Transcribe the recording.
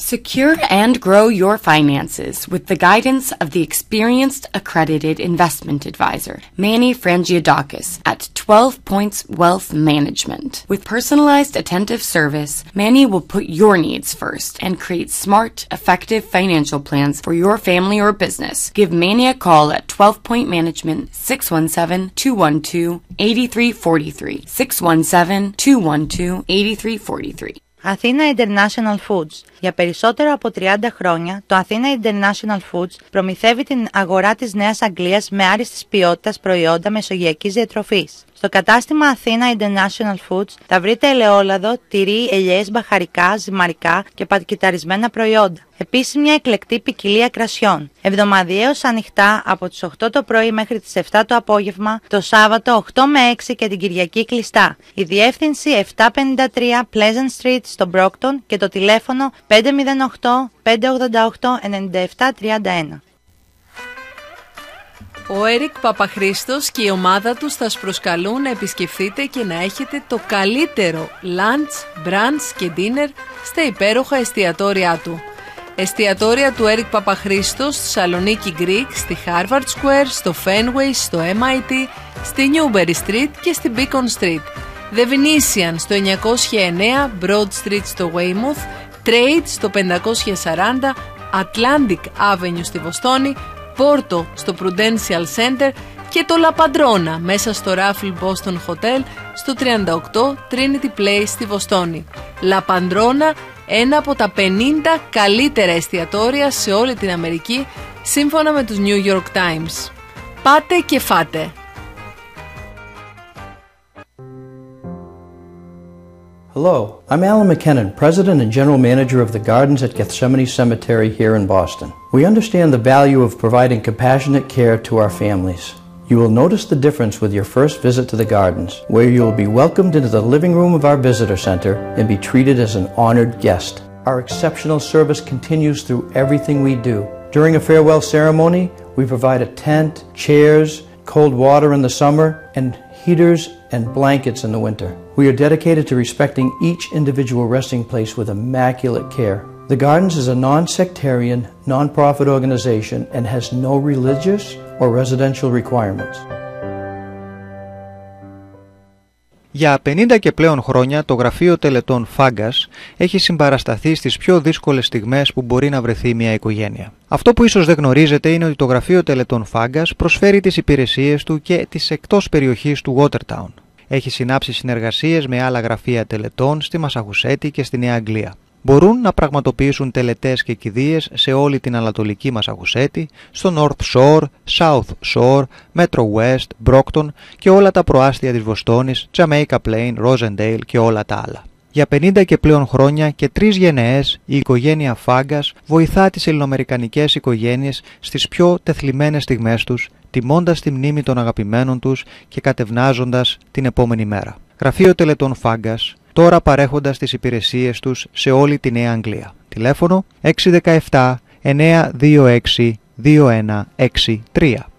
Secure and grow your finances with the guidance of the experienced accredited investment advisor, Manny Frangiadakis, at 12 Points Wealth Management. With personalized attentive service, Manny will put your needs first and create smart, effective financial plans for your family or business. Give Manny a call at 12 Point Management 617-212-8343. 617-212-8343. Athena International Foods. Για περισσότερο από 30 χρόνια, το Athena International Foods προμηθεύει την αγορά της Νέας Αγγλίας με άριστης ποιότητας προϊόντα μεσογειακής διατροφής. Στο κατάστημα Athena International Foods θα βρείτε ελαιόλαδο, τυρί, ελιές, μπαχαρικά, ζυμαρικά και πατκυταρισμένα προϊόντα. Επίσης μια εκλεκτή ποικιλία κρασιών. Εβδομαδιαίως ανοιχτά από τις 8 το πρωί μέχρι τις 7 το απόγευμα, το Σάββατο 8 με 6 και την Κυριακή κλειστά. Η διεύθυνση 753 Pleasant Street στο Brockton και το τηλέφωνο 508-588-9731. Ο Έρικ Παπαχρήστος και η ομάδα τους θα σας προσκαλούν να επισκεφθείτε και να έχετε το καλύτερο lunch, brunch και dinner στα υπέροχα εστιατόρια του. Εστιατόρια του Έρικ Παπαχρήστος στη Σαλονίκη Greek, στη Harvard Square, στο Fenway, στο MIT, στη Newberry Street και στη Beacon Street. The Venetian στο 909, Broad Street στο Weymouth, Trade στο 540, Atlantic Avenue στη Βοστόνη, Πόρτο στο Prudential Center και το La Padrona μέσα στο Raffles Boston Hotel στο 38 Trinity Place στη Βοστόνη. La Padrona, ένα από τα 50 καλύτερα εστιατόρια σε όλη την Αμερική σύμφωνα με τους New York Times. Πάτε και φάτε! Hello, I'm Alan McKinnon, President and General Manager of the Gardens at Gethsemane Cemetery here in Boston. We understand the value of providing compassionate care to our families. You will notice the difference with your first visit to the Gardens, where you will be welcomed into the living room of our visitor center and be treated as an honored guest. Our exceptional service continues through everything we do. During a farewell ceremony, we provide a tent, chairs, cold water in the summer, and heaters and blankets in the winter. We are dedicated to respecting each individual resting place with immaculate care. The Gardens is a non-sectarian, non-profit organization and has no religious or residential requirements. Για 50 και πλέον χρόνια το γραφείο τελετών Φάγκας έχει συμπαρασταθεί στις πιο δύσκολες στιγμές που μπορεί να βρεθεί μια οικογένεια. Αυτό που ίσως δεν γνωρίζετε είναι ότι το γραφείο τελετών Φάγκας προσφέρει τις υπηρεσίες του και τις εκτός περιοχής του Watertown. Έχει συνάψει συνεργασίες με άλλα γραφεία τελετών στη Μασαχουσέτη και στη Νέα Αγγλία. Μπορούν να πραγματοποιήσουν τελετές και κηδείες σε όλη την Ανατολική Μασαχουσέτη, στο North Shore, South Shore, Metro West, Brockton και όλα τα προάστια της Βοστόνης, Jamaica Plain, Rosendale και όλα τα άλλα. Για 50 και πλέον χρόνια και 3 γενναίες η οικογένεια Φάγκας βοηθά τις ελληνοαμερικανικές οικογένειες στις πιο τεθλιμμένες στιγμές τους, τιμώντας τη μνήμη των αγαπημένων τους και κατευνάζοντας την επόμενη μέρα. Γραφείο τελετών Φάγκας, τώρα παρέχοντας τις υπηρεσίες τους σε όλη τη Νέα Αγγλία. Τηλέφωνο 617 926 2163.